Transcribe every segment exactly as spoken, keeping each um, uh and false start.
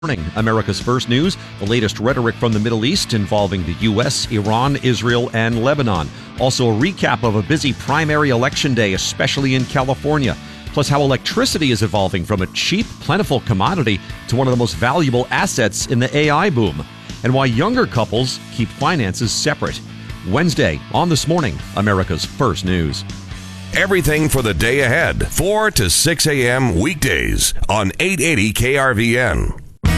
Morning, America's First News, the latest rhetoric from the Middle East involving the U S, Iran, Israel, and Lebanon. Also a recap of a busy primary election day, especially in California. Plus how electricity is evolving from a cheap, plentiful commodity to one of the most valuable assets in the A I boom. And why younger couples keep finances separate. Wednesday, on This Morning, America's First News. Everything for the day ahead, four to six a.m. weekdays on eight eighty K R V N.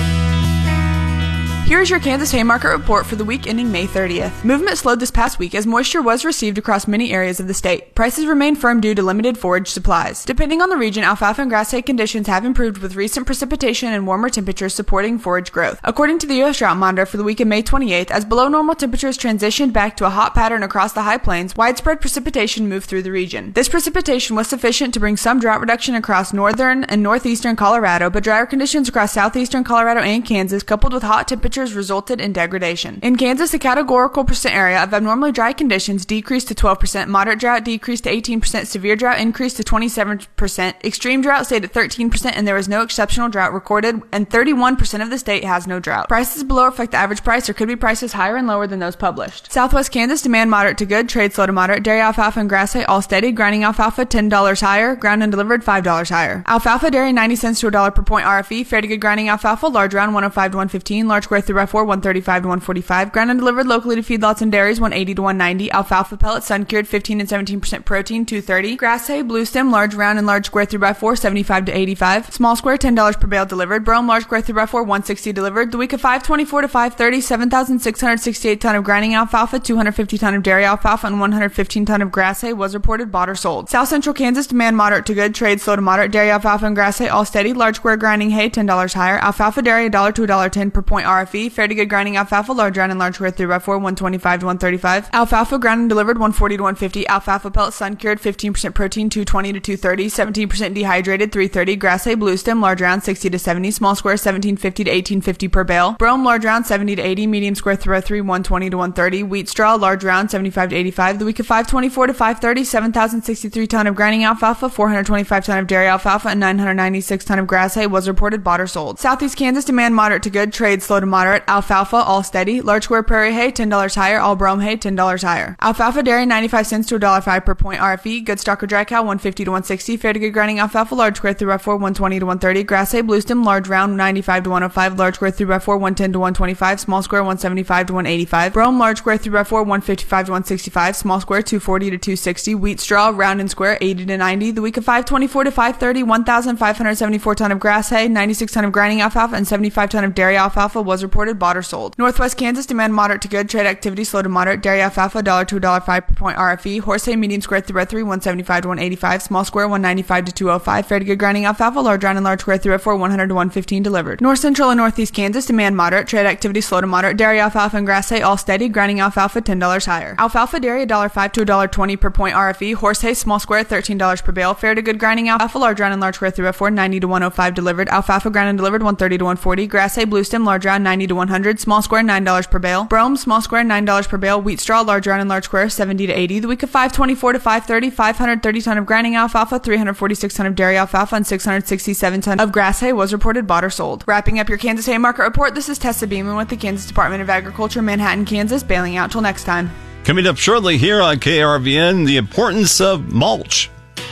Here's your Kansas Haymarket report for the week ending May thirtieth. Movement slowed this past week as moisture was received across many areas of the state. Prices remain firm due to limited forage supplies. Depending on the region, alfalfa and grass hay conditions have improved with recent precipitation and warmer temperatures supporting forage growth. According to the U S Drought Monitor for the week of May twenty-eighth, as below normal temperatures transitioned back to a hot pattern across the high plains, widespread precipitation moved through the region. This precipitation was sufficient to bring some drought reduction across northern and northeastern Colorado, but drier conditions across southeastern Colorado and Kansas, coupled with hot temperatures, resulted in degradation. In Kansas, the categorical percent area of abnormally dry conditions decreased to twelve percent, moderate drought decreased to eighteen percent, severe drought increased to twenty-seven percent, extreme drought stayed at thirteen percent, and there was no exceptional drought recorded, and thirty-one percent of the state has no drought. Prices below reflect the average price or could be prices higher and lower than those published. Southwest Kansas, demand moderate to good, trade slow to moderate, dairy alfalfa and grass hay all steady, grinding alfalfa ten dollars higher, ground and delivered five dollars higher. Alfalfa dairy ninety cents to a dollar per point R F E, fair to good grinding alfalfa, large round one oh five to one fifteen, large square three by four one thirty-five to one forty-five, ground and delivered locally to feedlots and dairies one eighty to one ninety, alfalfa pellets sun cured fifteen and seventeen percent protein two thirty, grass hay blue stem large round and large square three by four seventy-five to eighty-five, small square ten dollars per bale delivered, brome large square three by four one sixty delivered. The week of five twenty-four to five thirty, seven thousand six hundred sixty-eight ton of grinding alfalfa, two hundred fifty ton of dairy alfalfa, and one hundred fifteen ton of grass hay was reported bought or sold. South Central Kansas, demand moderate to good, trade slow to moderate, dairy alfalfa and grass hay all steady, large square grinding hay ten dollars higher, alfalfa dairy a dollar to a dollar ten per point R F E, fair to good grinding alfalfa, large round and large square three by four one twenty-five to one thirty-five, alfalfa ground and delivered one forty to one fifty, alfalfa pellets sun cured fifteen percent protein two twenty to two thirty, seventeen percent dehydrated three thirty, grass hay blue stem large round sixty to seventy, small square seventeen fifty to eighteen fifty per bale, brome large round seventy to eighty, medium square three by three one twenty to one thirty, wheat straw large round seventy-five to eighty-five. The week of five twenty-four to five thirty, seven thousand sixty-three ton of grinding alfalfa, four hundred twenty-five ton of dairy alfalfa, and nine hundred ninety-six ton of grass hay was reported bought or sold. Southeast Kansas, demand moderate to good, trade slow to moderate, alfalfa all steady, large square prairie hay ten dollars higher, all brome hay ten dollars higher. Alfalfa dairy ninety-five cents to a dollar five per point R F E, good stock or dry cow one fifty to one sixty, fair to good grinding alfalfa large square three by four one twenty to one thirty, grass hay blue stem large round ninety-five to one oh five, large square three by four one ten to one twenty-five, small square one seventy-five to one eighty-five, brome large square three by four one fifty-five to one sixty-five, small square two forty to two sixty, wheat straw round and square eighty to ninety. The week of five twenty-four to five thirty, one thousand five hundred seventy-four ton of grass hay, ninety-six ton of grinding alfalfa, and seventy-five ton of dairy alfalfa was reported bought or sold. Northwest Kansas, demand moderate to good, trade activity slow to moderate, dairy alfalfa a dollar to a dollar five per point R F E, horse hay medium square three by three one seventy-five to one eighty-five, small square one ninety-five to two oh five, fair to good grinding alfalfa large round and large square three by four one hundred to one fifteen delivered. North Central and Northeast Kansas, demand moderate, trade activity slow to moderate, dairy alfalfa and grass hay all steady, grinding alfalfa ten dollars higher. Alfalfa dairy a dollar five to a dollar twenty per point R F E, horse hay small square thirteen dollars per bale, fair to good grinding alfalfa large round and large square three by four ninety to one oh five delivered, alfalfa ground and delivered one thirty to one forty, grass hay blue stem large round ninety to one hundred, small square nine dollars per bale, brome small square nine dollars per bale, wheat straw large round and large square seventy to eighty. The week of five twenty-four to five thirty, five hundred thirty ton of grinding alfalfa, three hundred forty-six ton of dairy alfalfa, and six hundred sixty-seven ton of grass hay was reported bought or sold. Wrapping up your Kansas Haymarket report, this is Tessa Beeman with the Kansas Department of Agriculture, Manhattan, Kansas, bailing out till next time. Coming up shortly here on K R V N, the importance of mulch.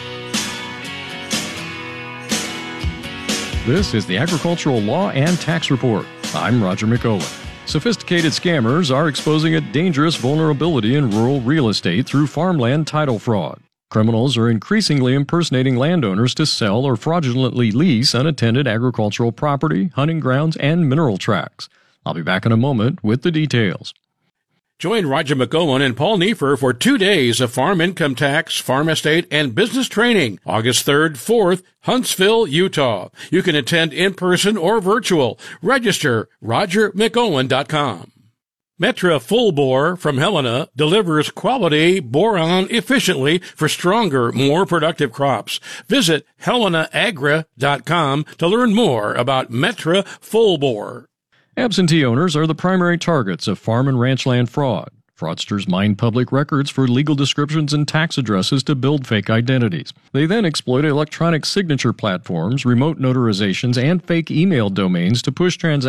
This is the Agricultural Law and Tax Report. I'm Roger McOwen. Sophisticated scammers are exposing a dangerous vulnerability in rural real estate through farmland title fraud. Criminals are increasingly impersonating landowners to sell or fraudulently lease unattended agricultural property, hunting grounds, and mineral tracts. I'll be back in a moment with the details. Join Roger McOwen and Paul Neiffer for two days of farm income tax, farm estate, and business training, August third, fourth, Huntsville, Utah. You can attend in person or virtual. Register roger mcowen dot com. Metra Full Bore from Helena delivers quality boron efficiently for stronger, more productive crops. Visit helena agra dot com to learn more about Metra Full Bore. Absentee owners are the primary targets of farm and ranch land fraud. Fraudsters mine public records for legal descriptions and tax addresses to build fake identities. They then exploit electronic signature platforms, remote notarizations, and fake email domains to push transactions